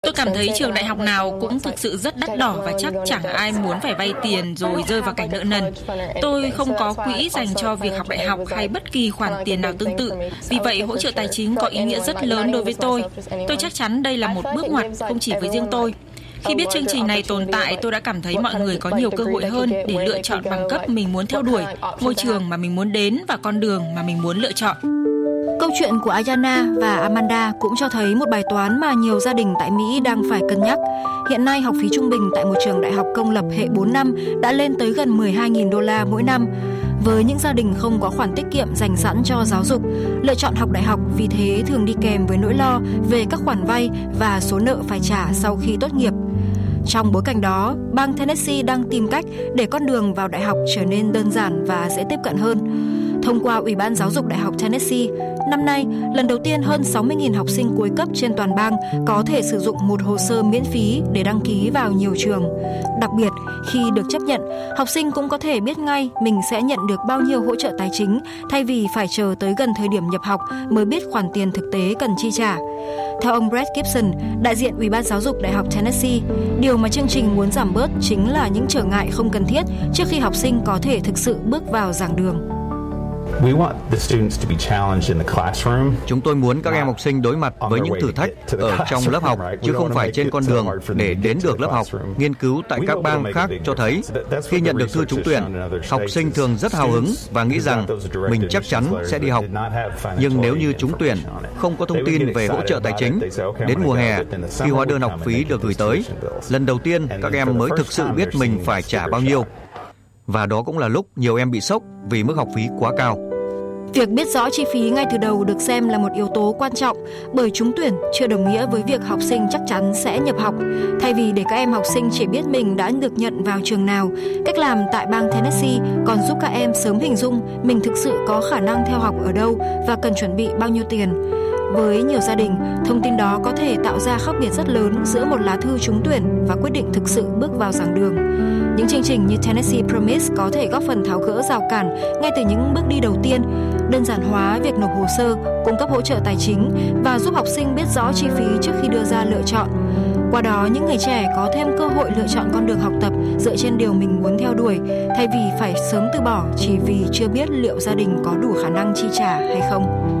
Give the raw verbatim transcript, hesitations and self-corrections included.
Tôi cảm thấy trường đại học nào cũng thực sự rất đắt đỏ và chắc chẳng ai muốn phải vay tiền rồi rơi vào cảnh nợ nần. Tôi không có quỹ dành cho việc học đại học hay bất kỳ khoản tiền nào tương tự. Vì vậy, hỗ trợ tài chính có ý nghĩa rất lớn đối với tôi. Tôi chắc chắn đây là một bước ngoặt không chỉ với riêng tôi. Khi biết chương trình này tồn tại, tôi đã cảm thấy mọi người có nhiều cơ hội hơn để lựa chọn bằng cấp mình muốn theo đuổi, ngôi trường mà mình muốn đến và con đường mà mình muốn lựa chọn. Câu chuyện của Ayana và Amanda cũng cho thấy một bài toán mà nhiều gia đình tại Mỹ đang phải cân nhắc. Hiện nay, học phí trung bình tại một trường đại học công lập hệ bốn năm đã lên tới gần mười hai nghìn đô la mỗi năm. Với những gia đình không có khoản tiết kiệm dành sẵn cho giáo dục, lựa chọn học đại học vì thế thường đi kèm với nỗi lo về các khoản vay và số nợ phải trả sau khi tốt nghiệp. Trong bối cảnh đó, bang Tennessee đang tìm cách để con đường vào đại học trở nên đơn giản và dễ tiếp cận hơn. Thông qua Ủy ban Giáo dục Đại học Tennessee, năm nay, lần đầu tiên hơn sáu mươi nghìn học sinh cuối cấp trên toàn bang có thể sử dụng một hồ sơ miễn phí để đăng ký vào nhiều trường. Đặc biệt, khi được chấp nhận, học sinh cũng có thể biết ngay mình sẽ nhận được bao nhiêu hỗ trợ tài chính thay vì phải chờ tới gần thời điểm nhập học mới biết khoản tiền thực tế cần chi trả. Theo ông Brett Gibson, đại diện Ủy ban Giáo dục Đại học Tennessee, điều mà chương trình muốn giảm bớt chính là những trở ngại không cần thiết trước khi học sinh có thể thực sự bước vào giảng đường. Chúng tôi muốn các em học sinh đối mặt với những thử thách ở trong lớp học, chứ không phải trên con đường để đến được lớp học. Nghiên cứu tại các bang khác cho thấy, khi nhận được thư trúng tuyển, học sinh thường rất hào hứng và nghĩ rằng mình chắc chắn sẽ đi học. Nhưng nếu như trúng tuyển, không có thông tin về hỗ trợ tài chính, đến mùa hè, khi hóa đơn học phí được gửi tới, lần đầu tiên các em mới thực sự biết mình phải trả bao nhiêu. Và đó cũng là lúc nhiều em bị sốc vì mức học phí quá cao. Việc biết rõ chi phí ngay từ đầu được xem là một yếu tố quan trọng, bởi trúng tuyển chưa đồng nghĩa với việc học sinh chắc chắn sẽ nhập học. Thay vì để các em học sinh chỉ biết mình đã được nhận vào trường nào, cách làm tại bang Tennessee còn giúp các em sớm hình dung mình thực sự có khả năng theo học ở đâu và cần chuẩn bị bao nhiêu tiền. Với nhiều gia đình, thông tin đó có thể tạo ra khác biệt rất lớn giữa một lá thư trúng tuyển và quyết định thực sự bước vào giảng đường. Những chương trình như Tennessee Promise có thể góp phần tháo gỡ rào cản ngay từ những bước đi đầu tiên, đơn giản hóa việc nộp hồ sơ, cung cấp hỗ trợ tài chính và giúp học sinh biết rõ chi phí trước khi đưa ra lựa chọn. Qua đó, những người trẻ có thêm cơ hội lựa chọn con đường học tập dựa trên điều mình muốn theo đuổi, thay vì phải sớm từ bỏ chỉ vì chưa biết liệu gia đình có đủ khả năng chi trả hay không.